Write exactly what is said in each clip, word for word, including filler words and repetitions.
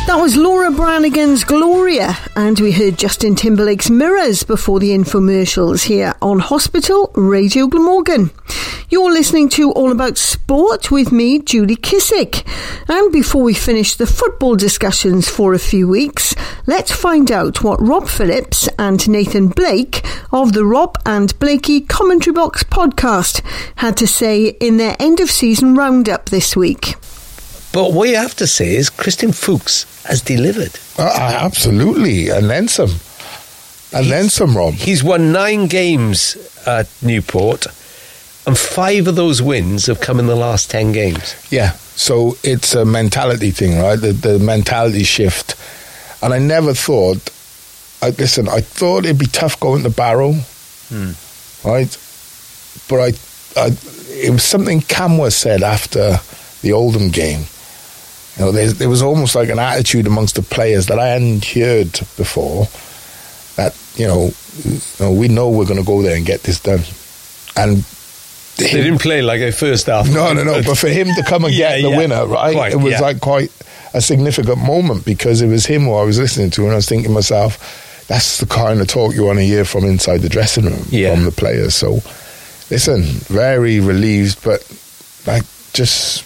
That was Laura Branigan's Gloria, and we heard Justin Timberlake's Mirrors before the infomercials here on Hospital Radio Glamorgan. You're listening to All About Sport with me, Julie Kissick. And before we finish the football discussions for a few weeks, let's find out what Rob Phillips and Nathan Blake of the Rob and Blakey Commentary Box podcast had to say in their end-of-season roundup this week. But what you have to say is Christian Fuchs has delivered. Uh, absolutely, and then some. And he's, then some, Rob. He's won nine games at Newport, and five of those wins have come in the last ten games. Yeah, so it's a mentality thing, right? The, the mentality shift. And I never thought, I, listen, I thought it'd be tough going to Barrow, hmm. right? But I, I, it was something Camwa said after the Oldham game. You know, there, there was almost like an attitude amongst the players that I hadn't heard before. That you know, you know we know we're going to go there and get this done. And they him, didn't play like a first half. No, no, no. But for him to come and yeah, get the yeah. winner, right? Quite, it was yeah. like quite a significant moment because it was him who I was listening to, and I was thinking to myself, that's the kind of talk you want to hear from inside the dressing room yeah. from the players. So, listen, very relieved, but like just.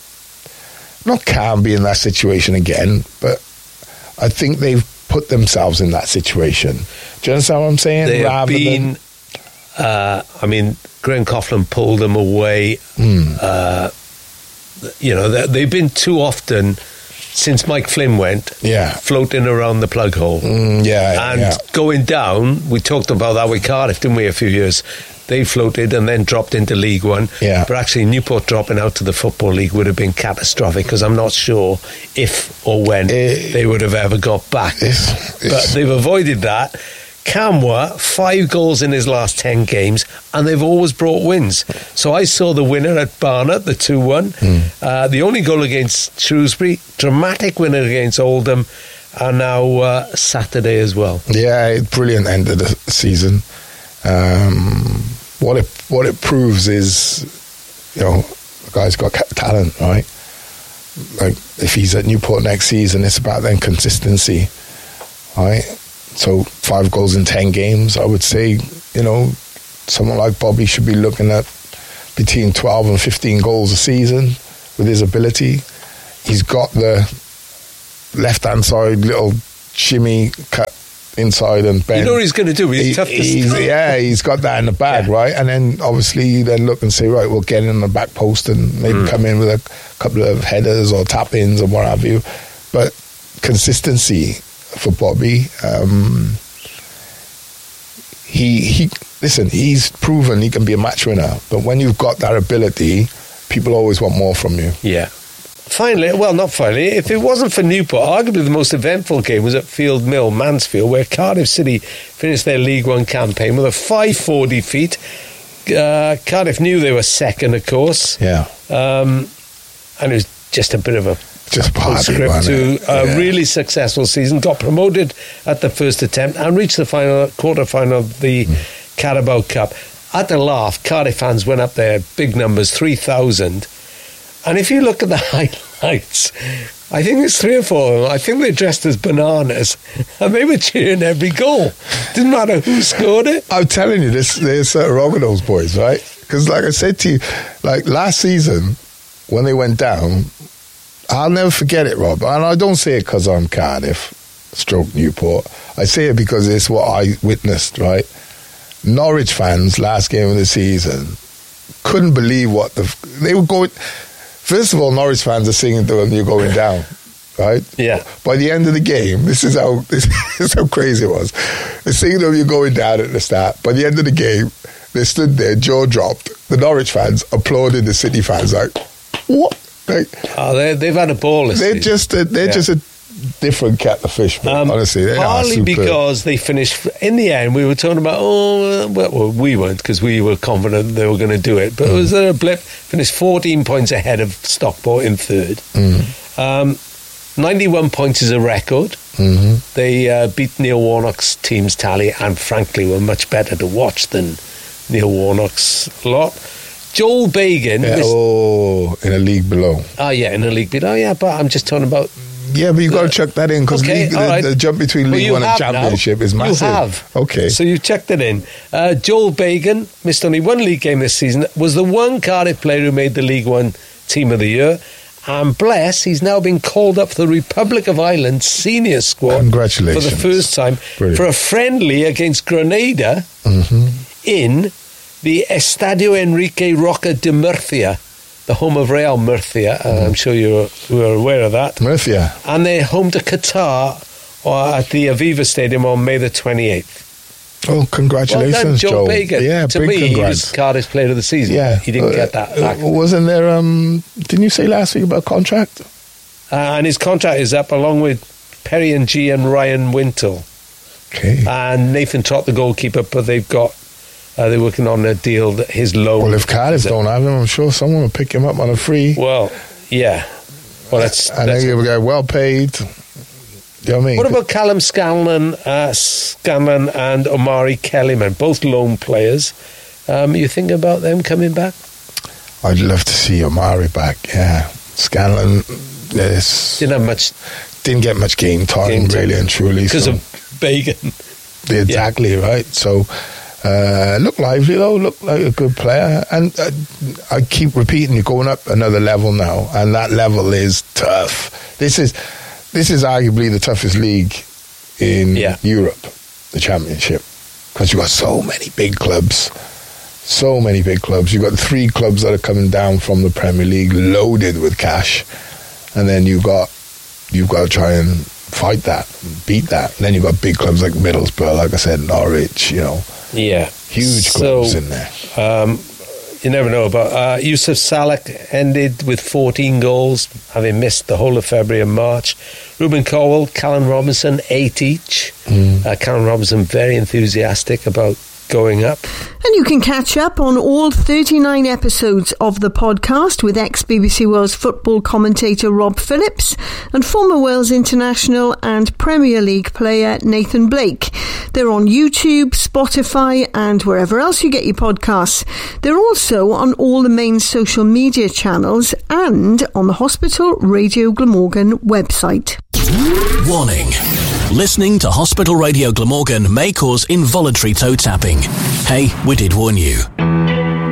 Not can't be in that situation again, but I think they've put themselves in that situation. Do you understand what I'm saying? They have been, than... uh, I mean, Graham Coughlin pulled them away. Mm. Uh, you know, they've been too often, since Mike Flynn went, yeah. floating around the plug hole. Mm, yeah, and yeah. going down, we talked about that with Cardiff, didn't we, a few years They floated and then dropped into League One. Yeah. But actually, Newport dropping out to the Football League would have been catastrophic because I'm not sure if or when it, they would have ever got back. It's, it's, but they've avoided that. Camwa, five goals in his last ten games, and they've always brought wins. So I saw the winner at Barnet, the two one. Mm. Uh, the only goal against Shrewsbury, dramatic winner against Oldham, and now uh, Saturday as well. Yeah, brilliant end of the season. Um, what it what it proves is, you know, the guy's got talent, right? Like if he's at Newport next season, it's about then consistency, right? So five goals in ten games, I would say, you know, someone like Bobby should be looking at between twelve and fifteen goals a season with his ability. He's got the left-hand side little shimmy cut inside and bend. You know what he's going to do? He's he, tough to he's, Yeah, he's got that in the bag, yeah. right? And then obviously you then look and say, right, we'll get in the back post and maybe mm. come in with a couple of headers or tap-ins or what have you. But consistency for Bobby, um, he he. Listen, he's proven he can be a match winner. But when you've got that ability, people always want more from you. Yeah. Finally, well, not finally, if it wasn't for Newport, arguably the most eventful game was at Field Mill, Mansfield, where Cardiff City finished their League One campaign with a five four defeat. Uh, Cardiff knew they were second, of course. Yeah. Um, and it was just a bit of a just postscript to a yeah. really successful season. Got promoted at the first attempt and reached the final quarter-final of the mm. Carabao Cup. At the laugh, Cardiff fans went up there, big numbers, three thousand. And if you look at the highlights, I think it's three or four of them. I think they're dressed as bananas, and they were cheering every goal. Didn't matter who scored it. I'm telling you, this there's uh, wrong with those boys, right? Because like I said to you, like last season when they went down, I'll never forget it, Rob. And I don't say it because I'm Cardiff, stroke Newport. I say it because it's what I witnessed, right? Norwich fans last game of the season couldn't believe what the they were going. First of all, Norwich fans are singing to them, "You're going down," right? Yeah. By the end of the game, this is how this is how crazy it was. They're singing to them, "You're going down" at the start. By the end of the game, they stood there, jaw dropped. The Norwich fans applauded the City fans like, "What?" Like, oh, they, they've had a ball. They're season. just a, they're yeah. just a different kettle of fish, man. Um, honestly, they partly because they finished. In the end, we were talking about oh, well, well we weren't because we were confident they were going to do it. But mm. it was a blip. Finished fourteen points ahead of Stockport in third. Mm. Um, ninety-one points is a record. Mm-hmm. They uh, beat Neil Warnock's team's tally, and frankly, were much better to watch than Neil Warnock's lot. Joel Bagan. Yeah, oh, in a league below. Oh, yeah, in a league below. Oh, yeah, but I'm just talking about Yeah, but you got to check that in because okay, the, right. the jump between well, League One and Championship now. is massive. You have. Okay. So you checked it in. Uh, Joel Bagan missed only one league game this season, was the one Cardiff player who made the League One Team of the Year. And bless, he's now been called up for the Republic of Ireland senior squad. Congratulations. For the first time. Brilliant. For a friendly against Grenada mm-hmm. in the Estadio Enrique Roca de Murcia, the home of Real Murcia. Uh, mm. I'm sure you're, you're aware of that. Murcia. And they're home to Qatar or at the Aviva Stadium on May the twenty-eighth. Oh, congratulations, well done, Joe Joel. Bagan. Yeah, to big me, congrats. he was Cardiff's player of the season. Yeah. He didn't uh, get that back. Uh, wasn't there, um, didn't you say last week about contract? Uh, and his contract is up along with Perry and G and Ryan Wintle. Okay. And Nathan Trott, the goalkeeper, but they've got, uh, they're working on a deal that his loan. Well, if Cardiff don't have him, I'm sure someone will pick him up on a free. Well, yeah. Well, that's. I that's know you'll get well paid. You know what I mean? What about Callum Scanlon, uh, Scanlon and Omari Kellyman, both lone players? Um, you think about them coming back? I'd love to see Omari back. Yeah, Scanlon yes, didn't have much. Didn't get much game time, game time. really and truly because so. of Bagan. Exactly yeah. right. So. Uh, look lively though, look like a good player, and uh, I keep repeating, you're going up another level now, and that level is tough. This is this is arguably the toughest league in yeah. Europe, the Championship, because you've got so many big clubs, so many big clubs. You've got three clubs that are coming down from the Premier League, loaded with cash, and then you've got you've got to try and fight that, beat that. And then you've got big clubs like Middlesbrough, like I said, Norwich, you know. Yeah. Huge clubs so, in there. Um, you never know. But uh, Yusuf Salak ended with fourteen goals, having missed the whole of February and March. Ruben Colwell, Callum Robinson, eight each. Mm. Uh, Callum Robinson very enthusiastic about going up. And you can catch up on all thirty-nine episodes of the podcast with ex-B B C Wales football commentator Rob Phillips and former Wales international and Premier League player Nathan Blake. They're on YouTube, Spotify and wherever else you get your podcasts. They're also on all the main social media channels and on the Hospital Radio Glamorgan website. Warning. Listening to Hospital Radio Glamorgan may cause involuntary toe tapping. Hey, we did warn you.